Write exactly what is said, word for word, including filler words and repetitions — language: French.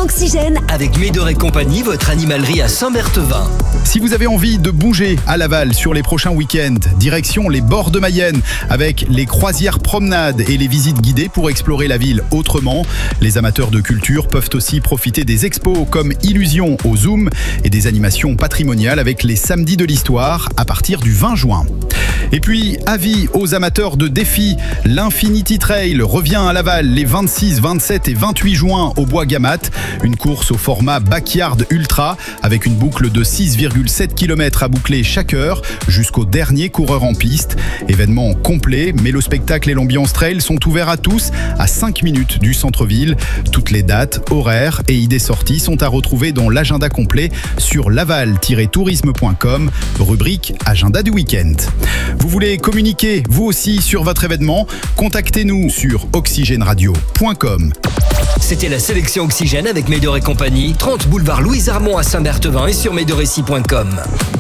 Oxygène avec Médor et compagnie, votre animalerie à Saint-Berthevin. Si vous avez envie de bouger à Laval sur les prochains week-ends, direction les bords de Mayenne avec les croisières promenades et les visites guidées pour explorer la ville autrement. Les amateurs de culture peuvent aussi profiter des expos comme Illusion au Zoom et des animations patrimoniales avec les samedis de l'histoire à partir du vingt juin. Et puis, avis aux amateurs de défis, l'Infinity Trail revient à Laval les vingt-six, vingt-sept et vingt-huit juin au Bois Gamat. Une course au format Backyard Ultra avec une boucle de six virgule sept kilomètres à boucler chaque heure jusqu'au dernier coureur en piste. Événement complet, mais le spectacle et l'ambiance trail sont ouverts à tous à cinq minutes du centre-ville. Toutes les dates, horaires et idées sorties sont à retrouver dans l'agenda complet sur laval tiret tourisme point com, rubrique Agenda du week-end. Vous voulez communiquer, vous aussi, sur votre événement? Contactez-nous sur oxygène radio point com. C'était la sélection Oxygène avec Médor et compagnie, trente boulevard Louise Armand à Saint-Berthevin et sur médorécy point com.